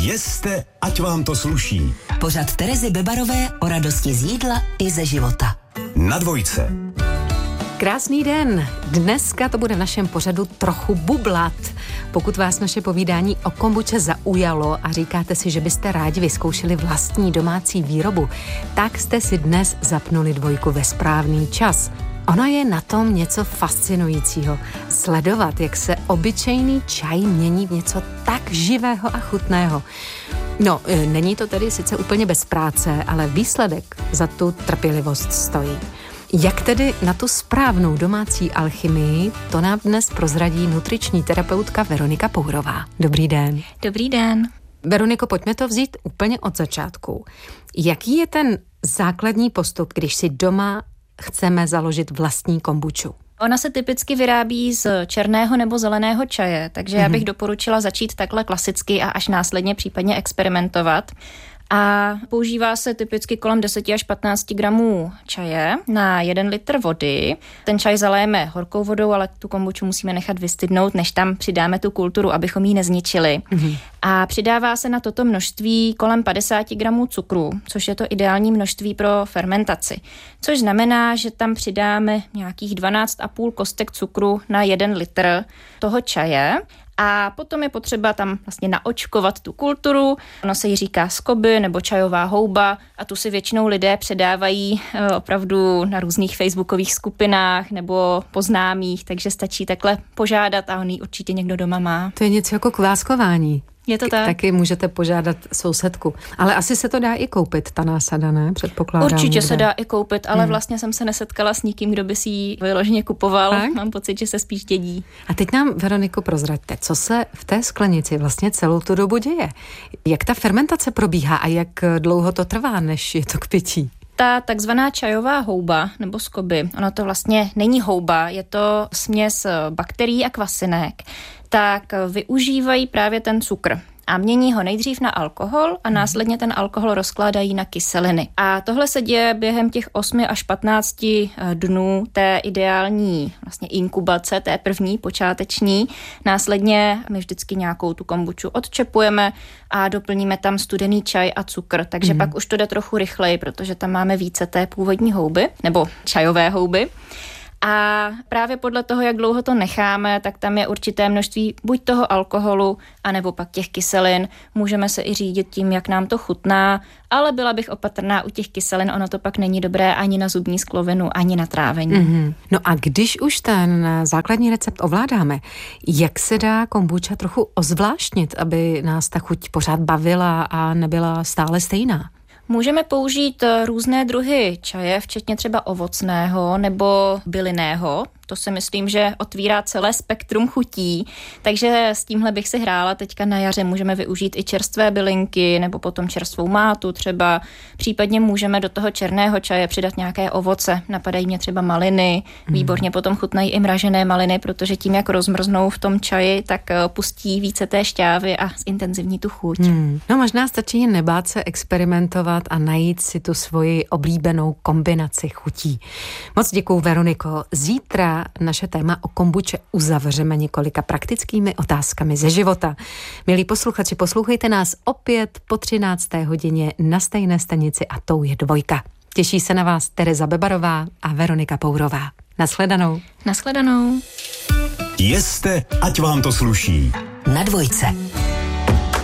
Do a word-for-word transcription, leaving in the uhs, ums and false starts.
Jeste, ať vám to sluší. Pořad Terezy Bebarové o radosti z jídla i ze života. Na dvojce. Krásný den. Dneska to bude v našem pořadu trochu bublat. Pokud vás naše povídání o kombuče zaujalo a říkáte si, že byste rádi vyzkoušeli vlastní domácí výrobu, tak jste si dnes zapnuli dvojku ve správný čas. Ono je na tom něco fascinujícího. Sledovat, jak se obyčejný čaj mění v něco tak živého a chutného. No, není to tedy sice úplně bez práce, ale výsledek za tu trpělivost stojí. Jak tedy na tu správnou domácí alchymii, to nám dnes prozradí nutriční terapeutka Veronika Pourová. Dobrý den. Dobrý den. Veroniko, pojďme to vzít úplně od začátku. Jaký je ten základní postup, když si doma chceme založit vlastní kombuču? Ona se typicky vyrábí z černého nebo zeleného čaje, takže mm-hmm. já bych doporučila začít takhle klasicky a až následně případně experimentovat. A používá se typicky kolem deset až patnáct gramů čaje na jeden litr vody. Ten čaj zaléjeme horkou vodou, ale tu kombuču musíme nechat vystydnout, než tam přidáme tu kulturu, abychom ji nezničili. Mm-hmm. A přidává se na toto množství kolem padesát gramů cukru, což je to ideální množství pro fermentaci. Což znamená, že tam přidáme nějakých dvanáct a půl kostek cukru na jeden litr toho čaje. A potom je potřeba tam vlastně naočkovat tu kulturu. Ono se jí říká skoby nebo čajová houba a tu si většinou lidé předávají opravdu na různých facebookových skupinách nebo po známých, takže stačí takhle požádat a on ji určitě někdo doma má. To je něco jako kváskování. Je to tak. Taky můžete požádat sousedku. Ale asi se to dá i koupit, ta násada, ne? Předpokládám. Určitě někde. se dá i koupit, ale hmm. vlastně jsem se nesetkala s nikým, kdo by si ji vyloženě kupoval. Tak? Mám pocit, že se spíš dědí. A teď nám, Veroniko, prozraďte, co se v té sklenici vlastně celou tu dobu děje? Jak ta fermentace probíhá a jak dlouho to trvá, než je to k pití? Ta takzvaná čajová houba nebo skoby, ono to vlastně není houba, je to směs bakterií a kvasinek, tak využívají právě ten cukr. A mění ho nejdřív na alkohol a následně ten alkohol rozkládají na kyseliny. A tohle se děje během těch osmi až patnácti dnů té ideální vlastně inkubace, té první, počáteční. Následně my vždycky nějakou tu kombuču odčepujeme a doplníme tam studený čaj a cukr. Takže mm. pak už to jde trochu rychleji, protože tam máme více té původní houby, nebo čajové houby. A právě podle toho, jak dlouho to necháme, tak tam je určité množství buď toho alkoholu, anebo pak těch kyselin. Můžeme se i řídit tím, jak nám to chutná, ale byla bych opatrná u těch kyselin, ono to pak není dobré ani na zubní sklovinu, ani na trávení. Mm-hmm. No a když už ten základní recept ovládáme, jak se dá kombuča trochu ozvláštnit, aby nás ta chuť pořád bavila a nebyla stále stejná? Můžeme použít různé druhy čaje, včetně třeba ovocného nebo bylinného. To si myslím, že otvírá celé spektrum chutí, takže s tímhle bych si hrála. Teďka na jaře můžeme využít i čerstvé bylinky nebo potom čerstvou mátu třeba. Případně můžeme do toho černého čaje přidat nějaké ovoce. Napadají mě třeba maliny. Výborně potom chutnají i mražené maliny, protože tím, jak rozmrznou v tom čaji, tak pustí více té šťávy a zintenzivní tu chuť. Hmm. No možná stačí jen nebát se experimentovat a najít si tu svoji oblíbenou kombinaci chutí. Moc děkuju, Veroniko. Zítra naše téma o kombuče uzavřeme několika praktickými otázkami ze života. Milí posluchači, poslouchejte nás opět po třinácté hodině na stejné stanici a tou je dvojka. Těší se na vás Tereza Bebarová a Veronika Pourová. Nashledanou. Nashledanou. Jeste, ať vám to sluší. Na dvojce.